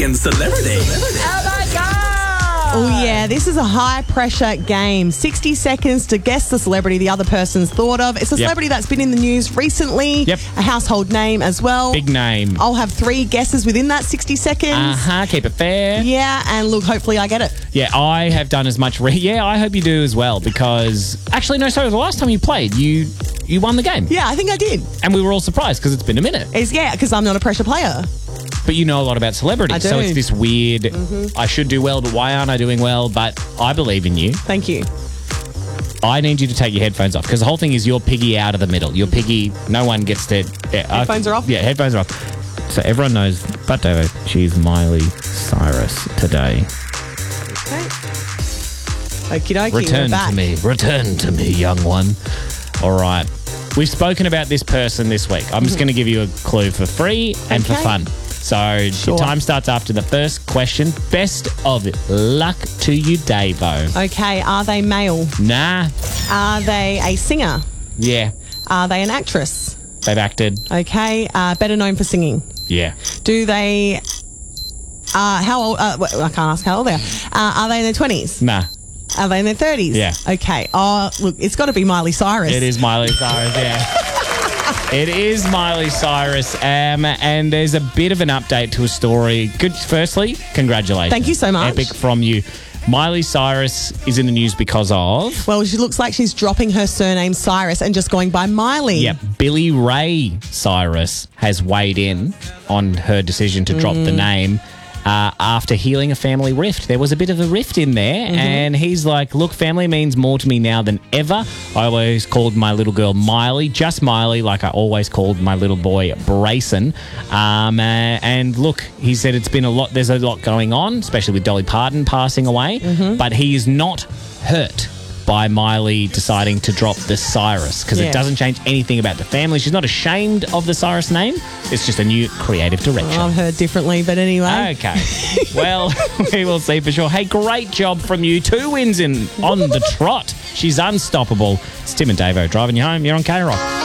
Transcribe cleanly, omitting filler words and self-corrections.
second celebrity. Oh my God! Oh, yeah, this is a high-pressure game. 60 seconds to guess the celebrity the other person's thought of. It's a celebrity that's been in the news recently. Yep. A household name as well. Big name. I'll have 3 guesses within that 60 seconds. Keep it fair. Yeah, and look, hopefully I get it. Yeah, I have done as much. I hope you do as well because actually, no, sorry, the last time you played, you won the game. Yeah, I think I did. And we were all surprised because it's been a minute. Because I'm not a pressure player. But you know a lot about celebrities. I do. So it's this weird, I should do well, but why aren't I doing well? But I believe in you. Thank you. I need you to take your headphones off because the whole thing is you're piggy out of the middle. You're piggy. No one gets to... Headphones are off? Yeah, headphones are off. So everyone knows, but David, she's Miley Cyrus today. Okay. Okie dokie, Return we're back. to me. Return to me, young one. All right. We've spoken about this person this week. I'm just going to give you a clue for free and for fun. So your time starts after the first question. Best of luck to you, Davo. Okay, are they male? Nah. Are they a singer? Yeah. Are they an actress? They've acted. Okay, better known for singing. Yeah. Do they... how old... I can't ask how old they are they in their 20s? Nah. Are they in their 30s? Yeah. Okay. Oh, look, it's got to be Miley Cyrus. It is Miley Cyrus, yeah. It is Miley Cyrus. And there's a bit of an update to a story. Good. Firstly, congratulations. Thank you so much. Epic from you. Miley Cyrus is in the news because of... Well, she looks like she's dropping her surname Cyrus and just going by Miley. Yep. Billy Ray Cyrus has weighed in on her decision to drop the name. After healing a family rift. There was a bit of a rift in there, and he's like, look, family means more to me now than ever. I always called my little girl Miley, just Miley, like I always called my little boy Brayson. And look, he said it's been a lot, there's a lot going on, especially with Dolly Parton passing away, but he is not hurt by Miley deciding to drop the Cyrus because it doesn't change anything about the family. She's not ashamed of the Cyrus name. It's just a new creative direction. I've heard differently, but anyway. Okay. Well, we will see for sure. Hey, great job from you. 2 wins on the trot. She's unstoppable. It's Tim and Davo driving you home. You're on K-Rock.